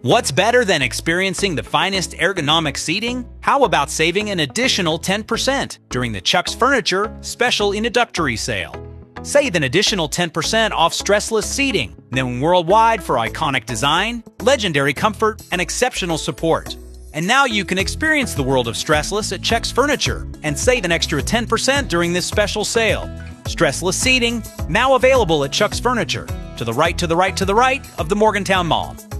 What's better than experiencing the finest ergonomic seating? How about saving an additional 10% during the Chuck's Furniture special introductory sale? Save an additional 10% off stressless seating, known worldwide for iconic design, legendary comfort, and exceptional support. And now you can experience the world of stressless at Chuck's Furniture and save an extra 10% during this special sale. Stressless seating, now available at Chuck's Furniture, to the right, to the right, to the right of the Morgantown Mall.